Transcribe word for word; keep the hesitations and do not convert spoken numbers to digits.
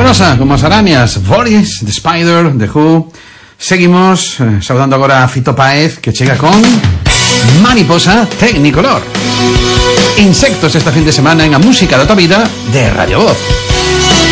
Rosa, con más arañas, Boris, The Spider, The Who. Seguimos eh, saludando agora a Fito Páez, que chega con Mariposa Tecnicolor. Insectos esta fin de semana en a música da tua vida de Radio Voz.